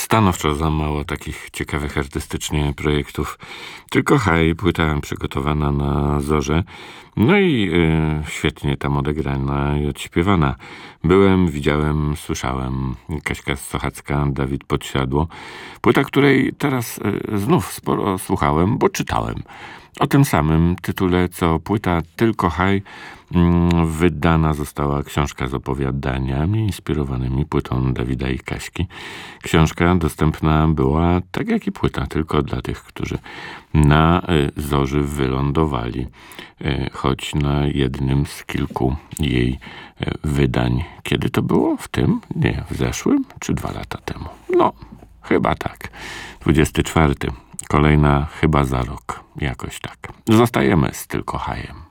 Stanowczo za mało takich ciekawych artystycznie projektów. Tylko Haj, płyta przygotowana na Zorze. No i świetnie tam odegrana i odśpiewana. Byłem, widziałem, słyszałem. Kaśka Sochacka, Dawid Podsiadło. Płyta, której teraz znów sporo słuchałem, bo czytałem. O tym samym tytule, co płyta Tylko Haj, wydana została książka z opowiadaniami inspirowanymi płytą Dawida i Kaśki. Książka dostępna była, tak jak i płyta, tylko dla tych, którzy na Zorzy wylądowali, choć na jednym z kilku jej wydań. Kiedy to było? W tym? Nie, w zeszłym? Czy 2 lata temu? No, chyba tak. 24. Kolejna chyba za rok. Jakoś tak. Zostajemy z Tylko Hajem.